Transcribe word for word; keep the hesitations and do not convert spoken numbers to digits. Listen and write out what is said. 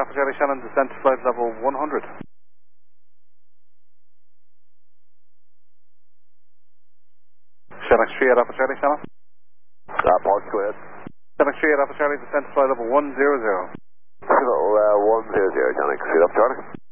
Alpha Charlie Shannon, descent to flight level one hundred. Shannon three eight Alpha Charlie Shannon. Uh, Park, go ahead. Shannon three eight Alpha Charlie, descent to flight level one hundred. Level uh, one hundred, Shannon. Straight up, Charlie.